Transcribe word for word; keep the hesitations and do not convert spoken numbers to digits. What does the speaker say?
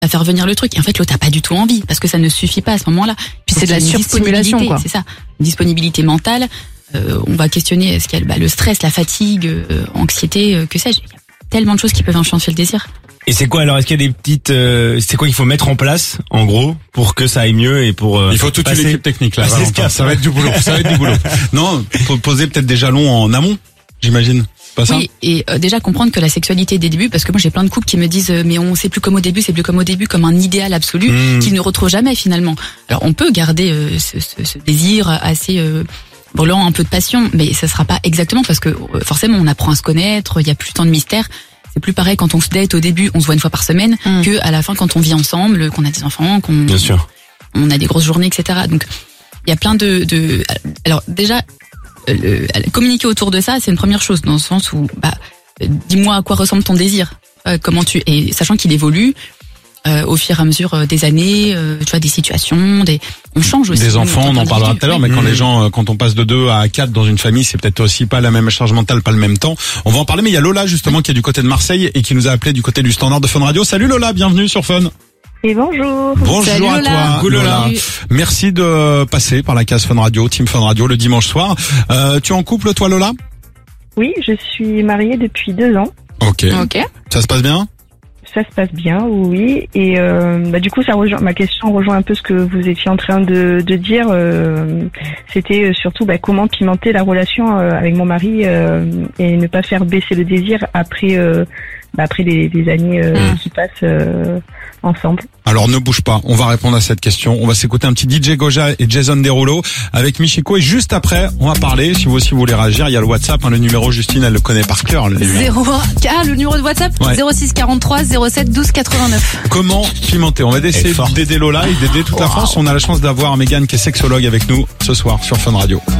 à faire venir le truc. Et en fait, l'autre n'a pas du tout envie, parce que ça ne suffit pas à ce moment-là. Puis c'est de la surstimulation, quoi. C'est ça, une disponibilité mentale. Euh, on va questionner est-ce qu'il y a bah, le stress, la fatigue, euh, anxiété, euh, que sais-je. Il y a tellement de choses qui peuvent influencer le désir. Et c'est quoi alors? Est-ce qu'il y a des petites, euh, c'est quoi qu'il faut mettre en place, en gros, pour que ça aille mieux et pour euh, il faut toute passer... une équipe technique là. Passer ce cap, ça va être du boulot. Ça va être du boulot. Non, faut poser peut-être des jalons en amont, j'imagine. Pas ça? Oui, et euh, déjà comprendre que la sexualité des débuts, parce que moi j'ai plein de couples qui me disent euh, mais on sait plus comme au début, c'est plus comme au début, comme un idéal absolu mmh. qu'ils ne retrouvent jamais finalement. Alors on peut garder euh, ce, ce, ce désir assez euh, brûlant, un peu de passion, mais ça sera pas exactement parce que euh, forcément on apprend à se connaître, il y a plus tant de mystère. C'est plus pareil quand on se date au début, on se voit une fois par semaine, mmh. que à la fin quand on vit ensemble, qu'on a des enfants, qu'on Bien sûr. on a des grosses journées, et cetera. Donc il y a plein de, de alors déjà le, communiquer autour de ça, c'est une première chose dans le sens où bah dis-moi à quoi ressemble ton désir, euh, comment tu et sachant qu'il évolue euh, au fur et à mesure des années, euh, tu vois des situations, des on change aussi. Des enfants, on en parlera tout à l'heure, mais quand mmh. les gens, quand on passe de deux à quatre dans une famille, c'est peut-être aussi pas la même charge mentale, pas le même temps. On va en parler, mais il y a Lola justement qui est du côté de Marseille et qui nous a appelé du côté du standard de Fun Radio. Salut Lola, bienvenue sur Fun. Et bonjour. Bonjour Salut à Lola. toi, Coucou Lola. Merci de passer par la case Fun Radio, Team Fun Radio le dimanche soir. Euh, tu es en couple toi Lola? Oui, je suis mariée depuis deux ans. Ok. Ok. Ça se passe bien? Ça se passe bien, oui. Et euh, bah, du coup, ça rejoint ma question rejoint un peu ce que vous étiez en train de, de dire. Euh, c'était surtout bah, comment pimenter la relation euh, avec mon mari euh, et ne pas faire baisser le désir après euh, bah, après les, les années euh, mmh. qui passent euh, ensemble. Alors ne bouge pas, on va répondre à cette question. On va s'écouter un petit D J Goja et Jason Derulo avec Michiko et juste après, on va parler. Si vous aussi vous voulez réagir, il y a le WhatsApp, hein, le numéro Justine, elle le connaît par cœur. Le zéro Ah, le numéro de WhatsApp ouais. zéro six quarante-trois zéro sept douze quatre-vingt-neuf. Comment pimenter? On va essayer d'aider Lola et d'aider toute wow. la France. On a la chance d'avoir Mégane qui est sexologue avec nous ce soir sur Fun Radio.